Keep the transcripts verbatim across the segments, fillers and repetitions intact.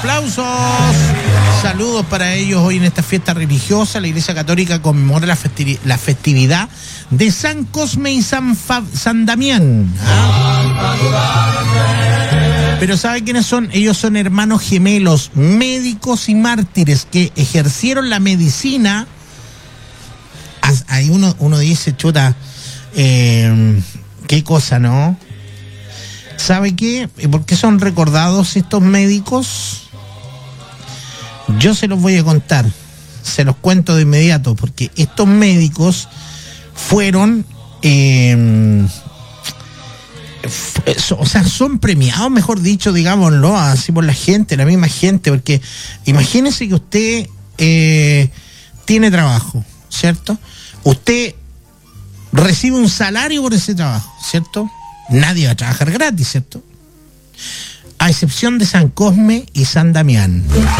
aplausos. Saludos para ellos hoy en esta fiesta religiosa. La Iglesia Católica conmemora la, festi- la festividad de San Cosme y San, Fa- San Damián. ¿Ah? Pero ¿sabe quiénes son? Ellos son hermanos gemelos, médicos y mártires que ejercieron la medicina. Ahí uno, uno dice, chuta, eh, qué cosa, ¿no? ¿Sabe qué? ¿Por qué son recordados estos médicos? Yo se los voy a contar, se los cuento de inmediato, porque estos médicos fueron, eh, o sea, son premiados, mejor dicho, digámoslo, así por la gente, la misma gente, porque imagínese que usted eh, tiene trabajo, ¿cierto? Usted recibe un salario por ese trabajo, ¿cierto? Nadie va a trabajar gratis, ¿cierto? A excepción de San Cosme y San Damián.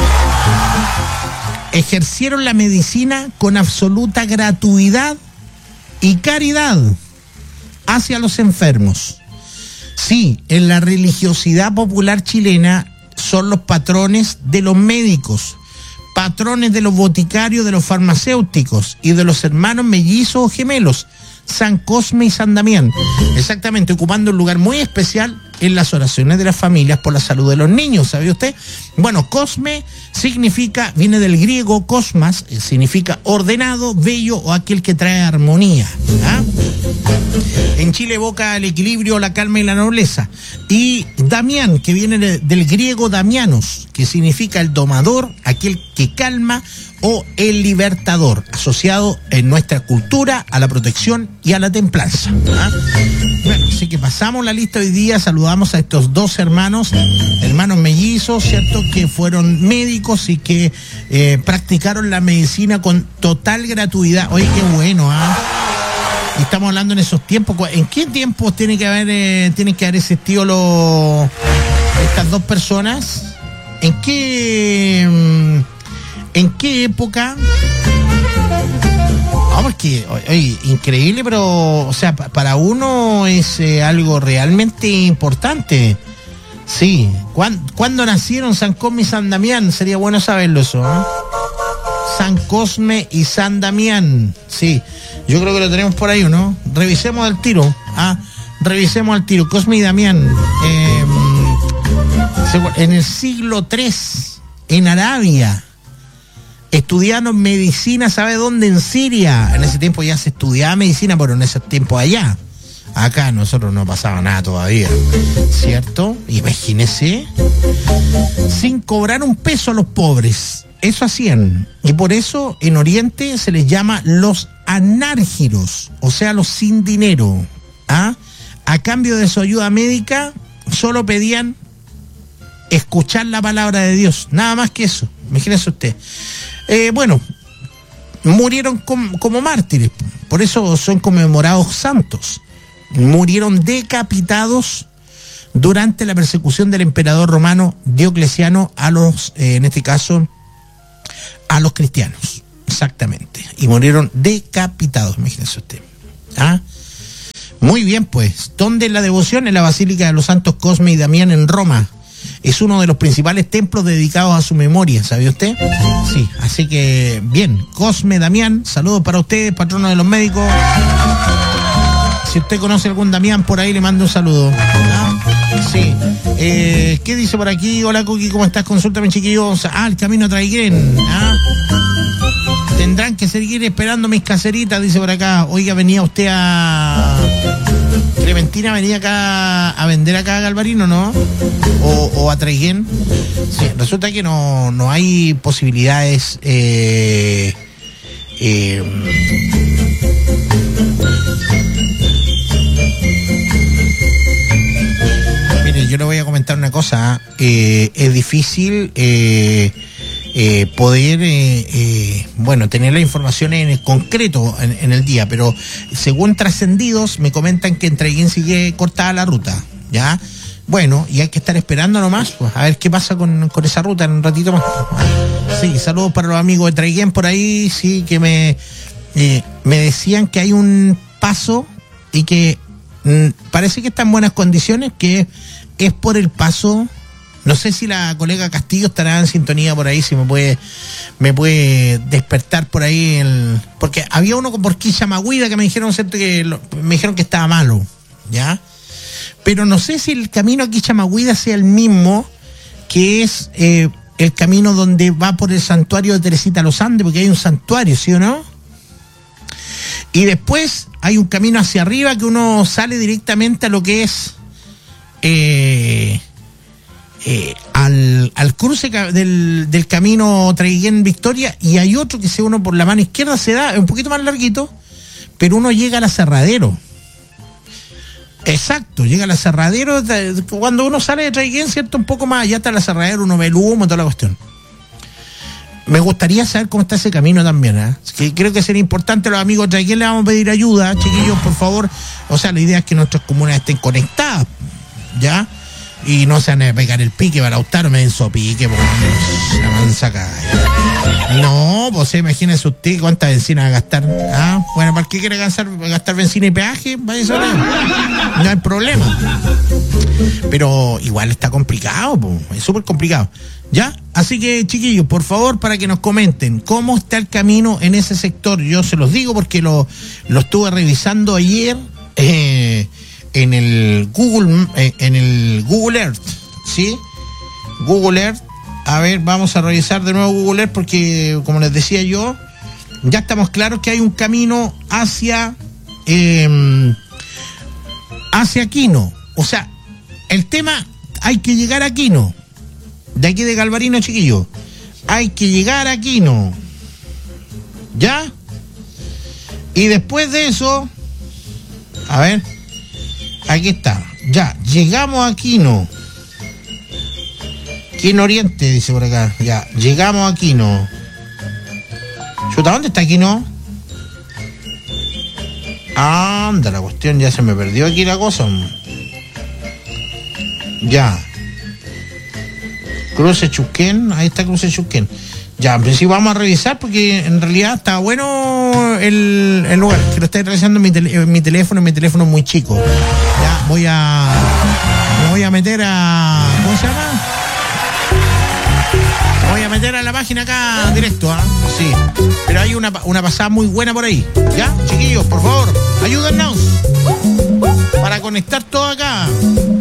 Ejercieron la medicina con absoluta gratuidad y caridad hacia los enfermos. Sí, en la religiosidad popular chilena son los patrones de los médicos, patrones de los boticarios, de los farmacéuticos y de los hermanos mellizos o gemelos, San Cosme y San Damián, exactamente, ocupando un lugar muy especial en las oraciones de las familias por la salud de los niños, ¿sabe usted? Bueno, Cosme significa, viene del griego cosmas, significa ordenado, bello o aquel que trae armonía. ¿Ah? En Chile evoca el equilibrio, la calma y la nobleza. Y Damián, que viene de, del griego damianos, que significa el domador, aquel que calma, o el libertador, asociado en nuestra cultura a la protección y a la templanza. ¿Ah? Bueno, así que pasamos la lista hoy día, saludamos a estos dos hermanos, hermanos mellizos, ¿cierto?, que fueron médicos y que eh, practicaron la medicina con total gratuidad. Oye, qué bueno, ¿ah? ¿eh? Estamos hablando en esos tiempos. ¿En qué tiempos tiene que haber, eh, tienen que haber existido los, estas dos personas? ¿En qué, en qué época? Vamos, que, oye, increíble, pero, o sea, para uno es eh, algo realmente importante. Sí. ¿Cuándo, ¿Cuándo nacieron San Cosme y San Damián? Sería bueno saberlo eso, ¿eh? San Cosme y San Damián. Sí. Yo creo que lo tenemos por ahí, ¿no? Revisemos al tiro. Ah, revisemos al tiro. Cosme y Damián. Eh, en el siglo tercero, en Arabia. Estudiaron medicina, ¿sabe dónde? En Siria. En ese tiempo ya se estudiaba medicina, pero en ese tiempo allá. Acá nosotros no pasaba nada todavía, ¿cierto? Imagínese. Sin cobrar un peso a los pobres. Eso hacían. Y por eso en Oriente se les llama los anárgiros, o sea, los sin dinero. ¿Ah? A cambio de su ayuda médica, solo pedían escuchar la palabra de Dios. Nada más que eso. Imagínese usted. Eh, bueno, murieron com- como mártires, por eso son conmemorados santos. Murieron decapitados durante la persecución del emperador romano Diocleciano a los, eh, en este caso, a los cristianos, exactamente. Y murieron decapitados, imagínese usted. ¿Ah? Muy bien, pues. ¿Dónde es la devoción? En la Basílica de los Santos Cosme y Damián en Roma. Es uno de los principales templos dedicados a su memoria, ¿sabía usted? Sí, así que, bien, Cosme, Damián, saludos para ustedes, patrono de los médicos. Si usted conoce algún Damián por ahí, le mando un saludo. ¿Ah? Sí. Eh, ¿Qué dice por aquí? Hola, Coqui, ¿cómo estás? Consúltame, chiquillos. Ah, el camino a Traiguén. ¿Ah? Tendrán que seguir esperando mis caseritas, dice por acá. Oiga, venía usted a... Clementina venía acá a vender acá a Galvarino, ¿no? O, o a Traiguén. Sí, resulta que no, no hay posibilidades... Eh, eh, mire, yo le voy a comentar una cosa. Eh, es difícil... Eh, Eh, poder, eh, eh, bueno, tener la información en el concreto en, en el día, pero según trascendidos me comentan que en Traiguén sigue cortada la ruta, ¿ya? Bueno, y hay que estar esperando nomás, pues, a ver qué pasa con, con esa ruta en un ratito más. Sí, saludos para los amigos de Traiguén por ahí, sí, que me, eh, me decían que hay un paso y que mm, parece que está en buenas condiciones, que es por el paso No sé si la colega Castillo estará en sintonía por ahí, si me puede me puede despertar por ahí el, porque había uno por Quillamagüida que me dijeron, ¿cierto? que lo, me dijeron que estaba malo, ¿ya? Pero no sé si el camino a Quillamagüida sea el mismo que es eh, el camino donde va por el santuario de Teresita Los Andes, porque hay un santuario, ¿sí o no? Y después hay un camino hacia arriba que uno sale directamente a lo que es eh, eh, al, al cruce del, del camino Traiguén-Victoria, y hay otro que se uno por la mano izquierda, se da, es un poquito más larguito, pero uno llega al aserradero. Exacto, llega al aserradero, cuando uno sale de Traiguén, ¿cierto? Un poco más allá está el aserradero, uno ve el humo y toda la cuestión. Me gustaría saber cómo está ese camino también, ¿eh? Que creo que sería importante. Los amigos de Traiguén le vamos a pedir ayuda, chiquillos, por favor. O sea, la idea es que nuestras comunas estén conectadas, ¿ya? Y no se van a pegar el pique para Lautaro, me den sopique, porque la mansa cae. No, pues imagínese usted cuánta benzina va a gastar. Ah, bueno, ¿para qué quiere gastar, gastar benzina y peaje? Vaya sola. No hay problema. Pero igual está complicado, po. Es súper complicado. ¿Ya? Así que, chiquillos, por favor, para que nos comenten cómo está el camino en ese sector. Yo se los digo porque lo, lo estuve revisando ayer eh, en el Google, eh, en el Google Earth, ¿sí? Google Earth. A ver, vamos a revisar de nuevo Google Earth porque, como les decía yo, ya estamos claros que hay un camino hacia eh, hacia Quino. O sea, el tema, hay que llegar a Quino. De aquí de Galvarino, chiquillo. Hay que llegar a Quino. ¿Ya? Y después de eso, a ver, aquí está. Ya, llegamos a Quino. Quino Oriente, dice por acá. Ya, llegamos a Quino. Chuta, ¿dónde está Quino? Anda, la cuestión, ya se me perdió aquí la cosa. Ya. Cruce Chusquén, ahí está Cruce Chusquén. Ya, en principio vamos a revisar porque en realidad está bueno el, el lugar. Que lo estoy revisando en mi, tele, en mi teléfono, mi teléfono es muy chico. Ya, voy a. Me voy a meter a. ¿Cómo se llama? Voy a meter a la página acá directo, ¿ah? ¿eh? Sí. Pero hay una, una pasada muy buena por ahí. ¿Ya? Chiquillos, por favor, ayúdennos para conectar todo acá.